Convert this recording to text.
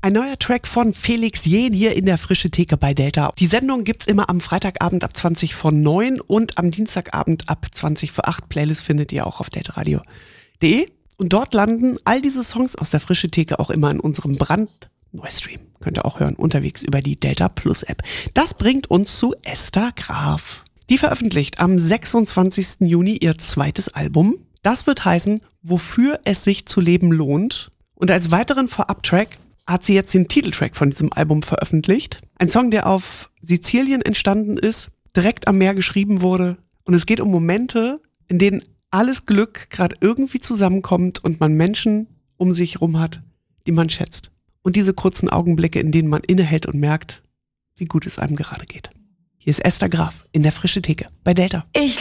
Ein neuer Track von Felix Jähn hier in der Frische Theke bei Delta. Die Sendung gibt's immer am Freitagabend ab 20 vor 9 und am Dienstagabend ab 20 vor 8. Playlist findet ihr auch auf deltaradio.de. Und dort landen all diese Songs aus der Frische Theke auch immer in unserem Brandneustream. Könnt ihr auch hören, unterwegs über die Delta Plus App. Das bringt uns zu Esther Graf. Die veröffentlicht am 26. Juni ihr zweites Album. Das wird heißen, wofür es sich zu leben lohnt. Und als weiteren Vorab-Track hat sie jetzt den Titeltrack von diesem Album veröffentlicht. Ein Song, der auf Sizilien entstanden ist, direkt am Meer geschrieben wurde. Und es geht um Momente, in denen alles Glück gerade irgendwie zusammenkommt und man Menschen um sich rum hat, die man schätzt. Und diese kurzen Augenblicke, in denen man innehält und merkt, wie gut es einem gerade geht. Hier ist Esther Graf in der Frische Theke bei Delta. Ich